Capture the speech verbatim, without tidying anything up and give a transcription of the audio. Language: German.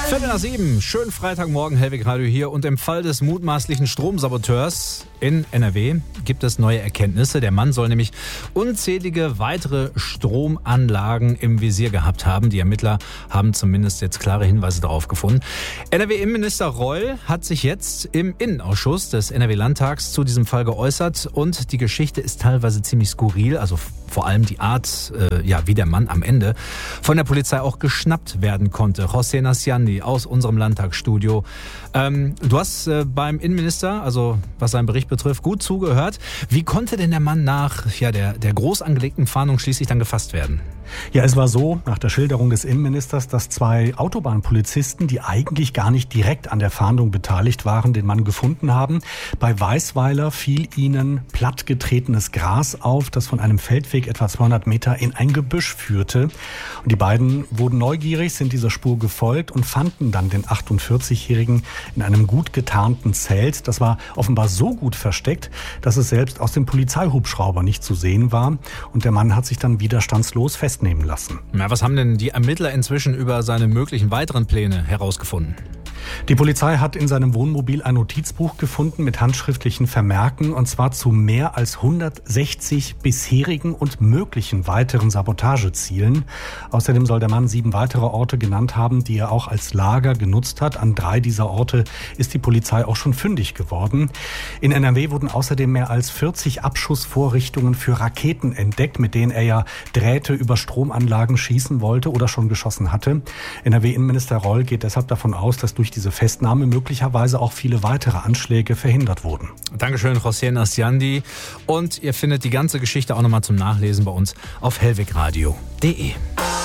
Viertel nach sieben, schönen Freitagmorgen, Hellwig Radio hier. Und im Fall des mutmaßlichen Stromsaboteurs in N R W gibt es neue Erkenntnisse. Der Mann soll nämlich unzählige weitere Stromanlagen im Visier gehabt haben. Die Ermittler haben zumindest jetzt klare Hinweise darauf gefunden. N R W-Innenminister Reul hat sich jetzt im Innenausschuss des N R W-Landtags zu diesem Fall geäußert. Und die Geschichte ist teilweise ziemlich skurril, also vor allem die Art, äh, ja, wie der Mann am Ende von der Polizei auch geschnappt werden konnte. José Nasciandi aus unserem Landtagsstudio. Ähm, du hast äh, beim Innenminister, also was seinen Bericht betrifft, gut zugehört. Wie konnte denn der Mann nach ja, der, der groß angelegten Fahndung schließlich dann gefasst werden? Ja, es war so, nach der Schilderung des Innenministers, dass zwei Autobahnpolizisten, die eigentlich gar nicht direkt an der Fahndung beteiligt waren, den Mann gefunden haben. Bei Weißweiler fiel ihnen plattgetretenes Gras auf, das von einem Feldweg etwa zweihundert Meter in ein Gebüsch führte. Und die beiden wurden neugierig, sind dieser Spur gefolgt und fanden dann den achtundvierzigjährigen in einem gut getarnten Zelt. Das war offenbar so gut versteckt, dass es selbst aus dem Polizeihubschrauber nicht zu sehen war. Und der Mann hat sich dann widerstandslos festnehmen lassen. Na, was haben denn die Ermittler inzwischen über seine möglichen weiteren Pläne herausgefunden? Die Polizei hat in seinem Wohnmobil ein Notizbuch gefunden mit handschriftlichen Vermerken, und zwar zu mehr als hundertsechzig bisherigen und möglichen weiteren Sabotagezielen. Außerdem soll der Mann sieben weitere Orte genannt haben, die er auch als Lager genutzt hat. An drei dieser Orte ist die Polizei auch schon fündig geworden. In N R W wurden außerdem mehr als vierzig Abschussvorrichtungen für Raketen entdeckt, mit denen er ja Drähte über Stromanlagen schießen wollte oder schon geschossen hatte. N R W-Innenminister Reul geht deshalb davon aus, dass durch diese Festnahme möglicherweise auch viele weitere Anschläge verhindert wurden. Dankeschön, José Nasciandi. Und ihr findet die ganze Geschichte auch nochmal zum Nachlesen bei uns auf hellwigradio punkt de.